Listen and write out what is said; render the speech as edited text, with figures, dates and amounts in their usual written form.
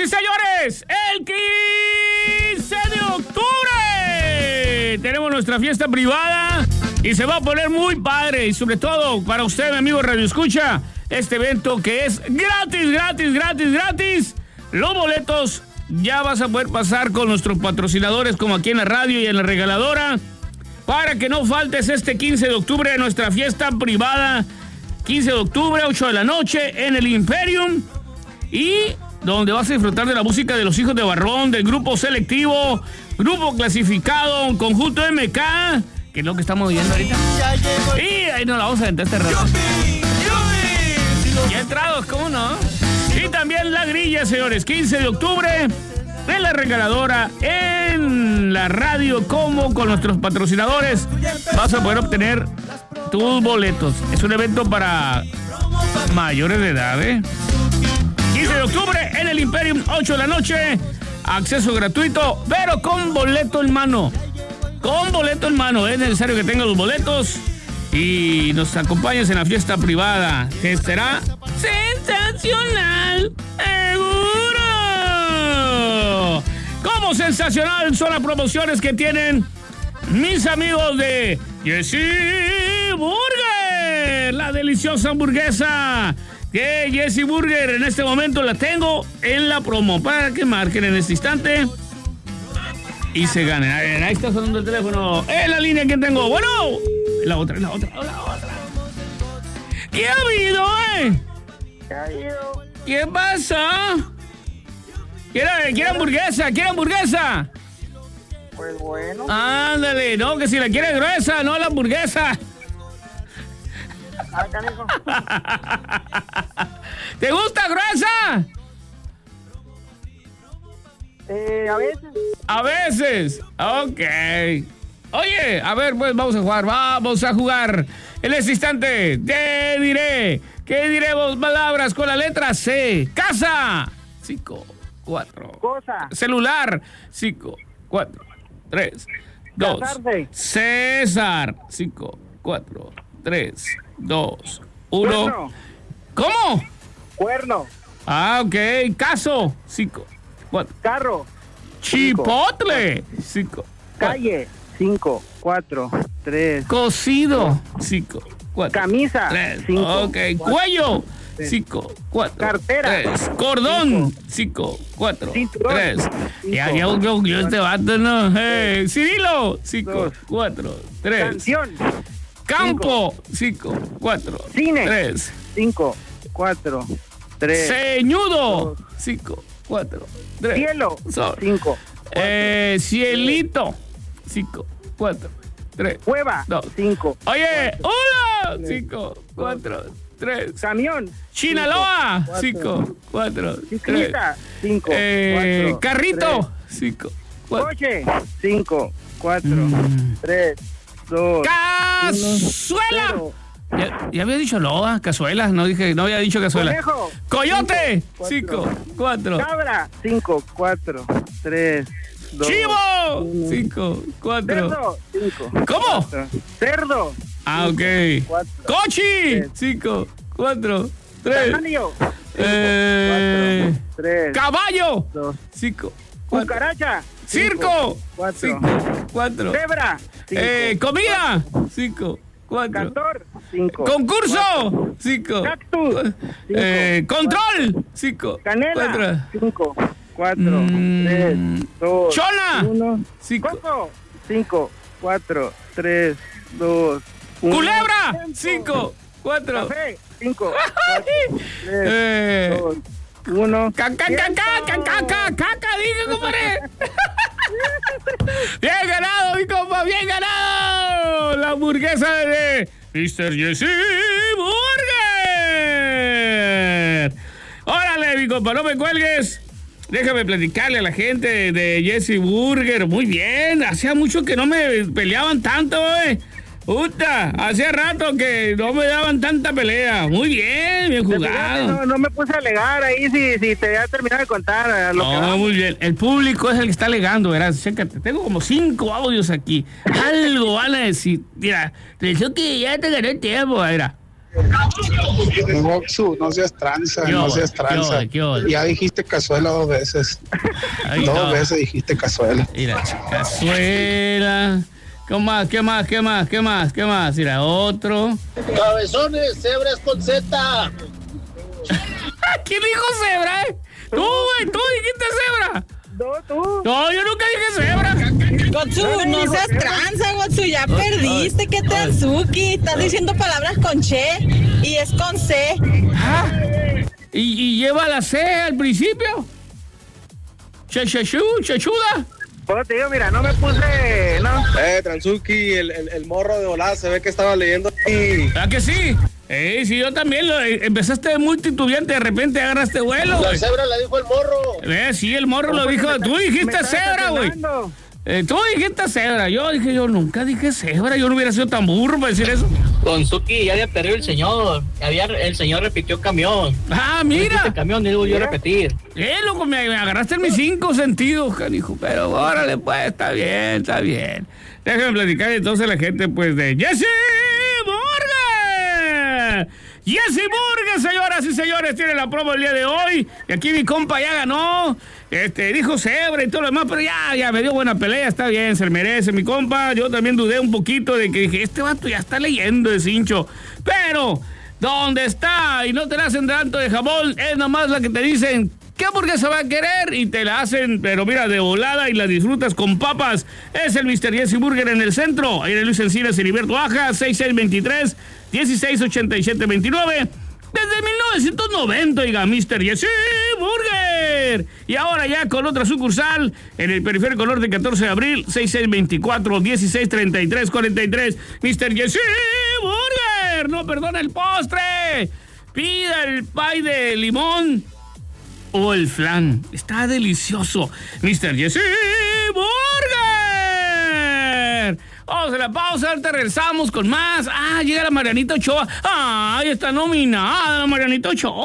y señores, el 15 de octubre tenemos nuestra fiesta privada y se va a poner muy padre. Y sobre todo para usted, mi amigo Radio Escucha, este evento que es gratis. Los boletos ya vas a poder pasar con nuestros patrocinadores como aquí en la radio y en la regaladora para que no faltes este 15 de octubre de nuestra fiesta privada. 15 de octubre, 8 de la noche en el Imperium, y donde vas a disfrutar de la música de los Hijos de Barrón, del grupo selectivo, grupo clasificado, conjunto MK, que es lo que estamos viendo ahorita. Y ahí nos la vamos a aventar este rato. Ya entrados, ¿cómo no? Y también La Grilla, señores, 15 de octubre en la regaladora, en la radio, como con nuestros patrocinadores, vas a poder obtener tus boletos. Es un evento para mayores de edad, 15 de octubre en el Imperium, 8 de la noche, acceso gratuito, pero con boleto en mano. Es necesario que tengas los boletos y nos acompañes en la fiesta privada, que será sensacional, seguro. Como sensacional son las promociones que tienen mis amigos de Jessie Burger, la deliciosa hamburguesa que Jessie Burger en este momento la tengo en la promo para que marquen en este instante y se ganen. Ahí está sonando el teléfono. En la línea que tengo. Bueno, la otra. ¿Qué ha habido, ¿Qué pasa? ¿Quiere hamburguesa? Pues bueno. Ándale, no, que si la quiere gruesa, no la hamburguesa. Canijo. ¿Te gusta gruesa? A veces. Ok. Oye, a ver, pues vamos a jugar. En este instante te diré. ¿Qué diremos palabras con la letra C? Casa. 5, 4. Cosa. Celular. 5, 4, 3, 2. Casarse. César. 5, 4, 3, 2, 1. Cuerno. ¿Cómo? Cuerno. Ah, ok. Caso. 5, 4. Carro. Chipotle. 5. Calle. 5, 4, 3. Cocido. 5, 4. Camisa. 3. 5. Ok. Cuello. 5, 4. Cartera. 3. Cordón. 5, 4. Cinturón. 3. Ya este vato, ¿no? Cirilo. 5, 4, 3. Canción. Campo. 5, 4. Cine. 3. 5, 4, 3. Ceñudo. 5, 4, 3. Cielo. 5. Cielito. 5, 4, 3. Cueva. 2. 5. Oye, 1, 5, 4, 3. Camión. Sinaloa. 5, 4, 3. Ciclista. 5, 4. Carrito. 5, 4. Coche. 5, 4, 3, 2. Cazuela. Ya había dicho loa, cazuela, no había dicho cazuela. Conejo. Coyote. 5, 4. Cabra. 5, 4, 3, 2. Chivo. 5, 4. Cerdo. 5. ¿Cómo? Cerdo. Ah, ok. 4. Cochi. 5, 4, 3. Caballo. 5, 4, 3. Caballo. 2. 5, 4. Cucaracha. Circo. 4. 5, 4. Cebra. 5. Comida. 5, 4. Cantor. 5. Concurso. 5. Cactus. 5. Control. 5. Canela. 5, 4, 3, 2. Chona. 1. 5. Coco. 5, 4, 3, 2. 1. Culebra. 5, 4. Café. 5, 4, 3, 2, 1. Caca, dije, compadre. Bien ganado, mi compa, bien ganado. La hamburguesa de Mr. Jessie Burger. Órale, mi compa, no me cuelgues. Déjame platicarle a la gente de Jessie Burger. Muy bien, hacía mucho que no me peleaban tanto, Puta, hacía rato que no me daban tanta pelea. Muy bien jugado. No me puse a alegar ahí si te había terminado de contar. No, muy bien. El público es el que está alegando, verás. Chécate, tengo como 5 audios aquí. Algo van a decir. Mira, pensó que ya te gané tiempo, mira. Oxu, no seas tranza, no seas tranza. Ya dijiste cazuela 2 veces. Ay, 2 veces dijiste cazuela. Mira, cazuela. ¿Qué más? Mira, otro. Cabezones, cebras con Z. ¿Quién dijo cebra? Tú, güey, tú dijiste cebra. No, tú. No, yo nunca dije cebra. Gotsu, no seas tranza, Gotsu, ya perdiste, ¿qué tal, Suki? Estás diciendo palabras con che y es con C. Ah, y lleva la C al principio. Chechuda. Pues te digo, mira, no me puse, no. Transuki, el morro de volada se ve que estaba leyendo y... ¿Ah, que sí? Sí, yo también empezaste muy titubeante, de repente agarraste vuelo. La cebra la dijo el morro. Sí, el morro lo dijo. Tú dijiste cebra, güey. Tú dijiste cebra. Yo nunca dije cebra. Yo no hubiera sido tan burro para decir eso. Con Suki ya había perdido el señor. El señor repitió camión. Ah, mira. El camión y volvió a repetir. Loco, me agarraste en mis 5 sentidos, canijo. Pero órale, pues, está bien. Déjame platicar entonces a la gente, pues, de Jesse Burger. Jesse Burger, señoras y señores, tiene la promo el día de hoy. Y aquí mi compa ya ganó. Dijo cebra y todo lo demás, pero ya me dio buena pelea, está bien, se merece mi compa. Yo también dudé un poquito de que dije, este vato ya está leyendo de cincho. Pero, ¿dónde está? Y no te la hacen tanto de jamón, es nomás la que te dicen, ¿qué hamburguesa va a querer? Y te la hacen, pero mira, de volada y la disfrutas con papas. Es el Mr. Jesse Burger en el centro. Ahí en Luis Encinas, Heriberto Baja, 6623-168729. Desde 1990, oiga, Mr. Jesse Burger. Y ahora ya con otra sucursal en el Periférico Norte, 14 de abril, 6624-1633-43. Mr. Jesse Burger. No perdona el postre. Pida el pie de limón o el flan. Está delicioso. Mr. Jesse Burger. Vamos a la pausa, ahorita regresamos con más. Llega la Marianita Ochoa. Está nominada la Marianita Ochoa.